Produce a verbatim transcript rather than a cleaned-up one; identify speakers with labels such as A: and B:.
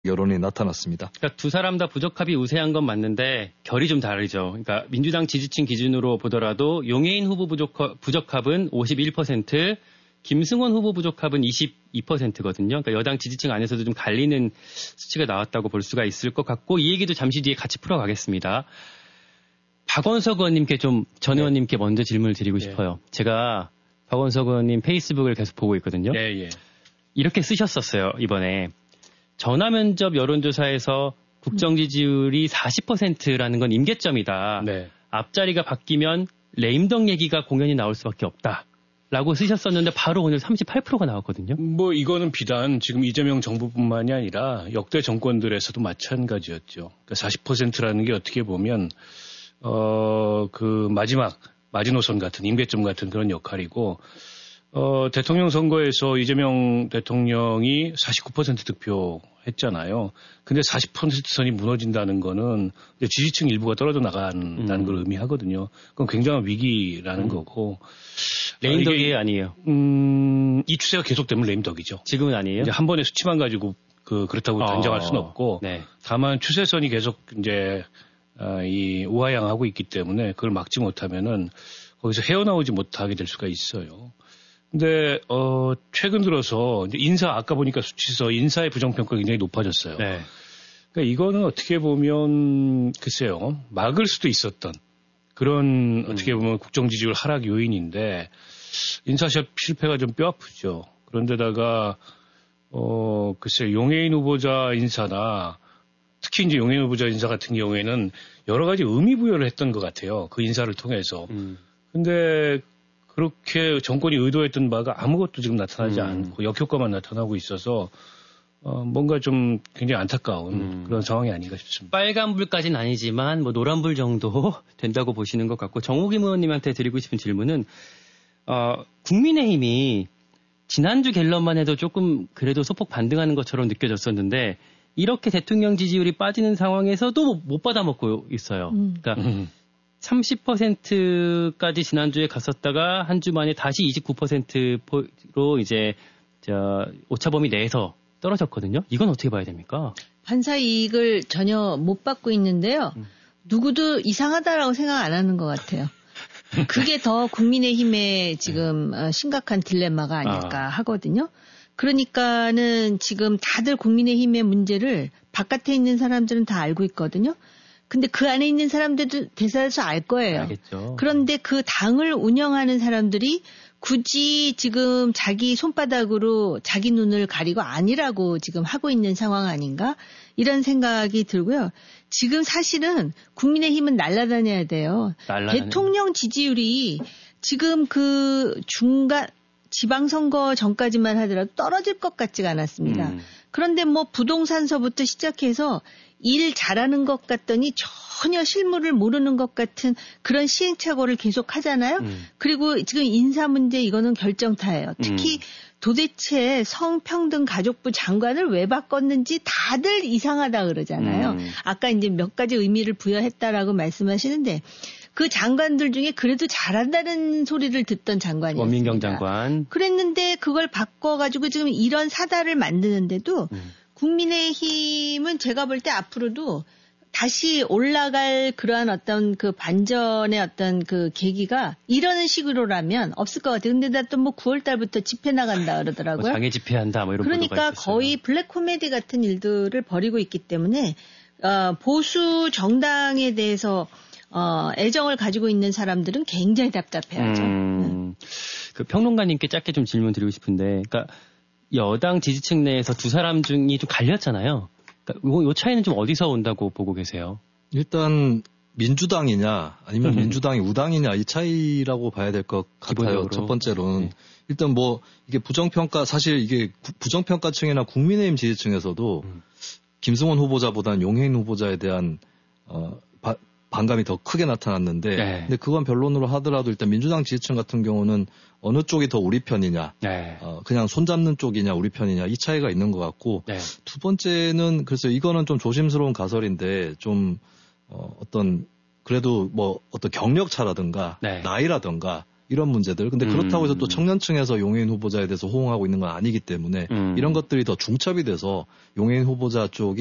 A: 여론이 나타났습니다.
B: 그러니까 두 사람 다 부적합이 우세한 건 맞는데 결이 좀 다르죠. 그러니까 민주당 지지층 기준으로 보더라도 용해인 후보 부적합, 부적합은 오십일 퍼센트, 김승원 후보 부적합은 이십이 퍼센트거든요. 그러니까 여당 지지층 안에서도 좀 갈리는 수치가 나왔다고 볼 수가 있을 것 같고 이 얘기도 잠시 뒤에 같이 풀어가겠습니다. 박원석 의원님께 좀 전
C: 네.
B: 의원님께 먼저 질문을 드리고
C: 네.
B: 싶어요. 제가 박원석 의원님 페이스북을 계속 보고 있거든요.
C: 네, 예.
B: 이렇게 쓰셨었어요. 이번에. 전화면접 여론조사에서 국정 지지율이 사십 퍼센트라는 건 임계점이다.
C: 네.
B: 앞자리가 바뀌면 레임덕 얘기가 공연이 나올 수밖에 없다. 라고 쓰셨었는데 바로 오늘 삼십팔 퍼센트가 나왔거든요.
C: 뭐 이거는 비단 지금 이재명 정부뿐만이 아니라 역대 정권들에서도 마찬가지였죠. 그러니까 사십 퍼센트라는 게 어떻게 보면 어, 그 마지막 마지노선 같은 임계점 같은 그런 역할이고 어, 대통령 선거에서 이재명 대통령이 사십구 퍼센트 득표했잖아요. 근데 사십 퍼센트 선이 무너진다는 거는 지지층 일부가 떨어져 나간다는
B: 음.
C: 걸 의미하거든요. 그건 굉장한 위기라는
B: 음.
C: 거고.
B: 레임덕이
C: 아,
B: 아니에요.
C: 음, 이 추세가 계속되면 레임덕이죠.
B: 지금은 아니에요.
C: 이제 한 번의 수치만 가지고 그 그렇다고
B: 어.
C: 단정할 수는 없고.
B: 네.
C: 다만 추세선이 계속 이제 어, 이 우하향하고 있기 때문에 그걸 막지 못하면은 거기서 헤어나오지 못하게 될 수가 있어요. 근데 어 최근 들어서 이제 인사 아까 보니까 수치서 인사의 부정평가가 굉장히 높아졌어요.
B: 네.
C: 그러니까 이거는 어떻게 보면 글쎄요 막을 수도 있었던 그런 음. 어떻게 보면 국정 지지율 하락 요인인데 인사 실패가 좀 뼈아프죠. 그런데다가 어 글쎄 용해인 후보자 인사나 특히 이제 용해인 후보자 인사 같은 경우에는 여러 가지 의미 부여를 했던 것 같아요. 그 인사를 통해서.
B: 음.
C: 근데 그렇게 정권이 의도했던 바가 아무것도 지금 나타나지
B: 음.
C: 않고 역효과만 나타나고 있어서 어, 뭔가 좀 굉장히 안타까운
B: 음.
C: 그런 상황이 아닌가 싶습니다.
B: 빨간불까지는 아니지만 뭐 노란불 정도 된다고 보시는 것 같고 정호김 의원님한테 드리고 싶은 질문은 어, 국민의힘이 지난주 갤럽만 해도 조금 그래도 소폭 반등하는 것처럼 느껴졌었는데 이렇게 대통령 지지율이 빠지는 상황에서도 못 받아먹고 있어요.
D: 음.
B: 그러니까
C: 음.
B: 삼십 퍼센트까지 지난주에 갔었다가 한 주 만에 다시 이십구 퍼센트로 이제 저 오차범위 내에서 떨어졌거든요. 이건 어떻게 봐야 됩니까?
D: 판사 이익을 전혀 못 받고 있는데요.
B: 음.
D: 누구도 이상하다라고 생각 안 하는 것 같아요. 그게 더 국민의힘의 지금 어, 심각한 딜레마가 아닐까
B: 아.
D: 하거든요. 그러니까는 지금 다들 국민의힘의 문제를 바깥에 있는 사람들은 다 알고 있거든요. 근데 그 안에 있는 사람들도 대사에서 알 거예요.
B: 알겠죠.
D: 그런데 그 당을 운영하는 사람들이 굳이 지금 자기 손바닥으로 자기 눈을 가리고 아니라고 지금 하고 있는 상황 아닌가? 이런 생각이 들고요. 지금 사실은 국민의힘은 날아다녀야 돼요.
B: 날아다녀.
D: 대통령 지지율이 지금 그 중간 지방선거 전까지만 하더라도 떨어질 것 같지가 않았습니다.
B: 음.
D: 그런데 뭐 부동산서부터 시작해서 일 잘하는 것 같더니 전혀 실무를 모르는 것 같은 그런 시행착오를 계속 하잖아요.
B: 음.
D: 그리고 지금 인사 문제 이거는 결정타예요. 특히
B: 음.
D: 도대체 성평등 가족부 장관을 왜 바꿨는지 다들 이상하다 그러잖아요.
B: 음.
D: 아까 이제 몇 가지 의미를 부여했다라고 말씀하시는데 그 장관들 중에 그래도 잘한다는 소리를 듣던 장관이었습니다.
B: 원민경 장관.
D: 그랬는데 그걸 바꿔가지고 지금 이런 사달을 만드는데도
B: 음.
D: 국민의힘은 제가 볼 때 앞으로도 다시 올라갈 그러한 어떤 그 반전의 어떤 그 계기가 이런 식으로라면 없을 것 같아요. 근데 나 또 뭐 구월 달부터 집회 나간다 그러더라고요.
B: 뭐 장애 집회한다 뭐 이런
D: 그러니까
B: 보도가 있었어요.
D: 거의 블랙 코미디 같은 일들을 벌이고 있기 때문에 어, 보수 정당에 대해서 어, 애정을 가지고 있는 사람들은 굉장히 답답해하죠.
B: 음, 그 평론가님께 짧게 좀 질문 드리고 싶은데, 그러니까 여당 지지층 내에서 두 사람 중이 좀 갈렸잖아요. 그러니까 요, 요 차이는 좀 어디서 온다고 보고 계세요?
A: 일단 민주당이냐 아니면
B: 음.
A: 민주당이 우당이냐 이 차이라고 봐야 될 것 같아요.
B: 기본적으로.
A: 첫 번째로는
B: 네.
A: 일단 뭐 이게 부정평가 사실 이게 구, 부정평가층이나 국민의힘 지지층에서도
B: 음.
A: 김승원 후보자보다는 용해인 후보자에 대한 어, 바, 반감이 더 크게 나타났는데
B: 네.
A: 근데 그건 변론으로 하더라도 일단 민주당 지지층 같은 경우는 어느 쪽이 더 우리 편이냐
B: 네.
A: 어, 그냥 손잡는 쪽이냐 우리 편이냐 이 차이가 있는 것 같고
B: 네.
A: 두 번째는 그래서 이거는 좀 조심스러운 가설인데 좀 어, 어떤 그래도 뭐 어떤 경력차라든가
B: 네.
A: 나이라든가 이런 문제들. 근데 그렇다고 해서 또 청년층에서 용해인 후보자에 대해서 호응하고 있는 건 아니기 때문에
B: 음.
A: 이런 것들이 더 중첩이 돼서 용해인 후보자 쪽이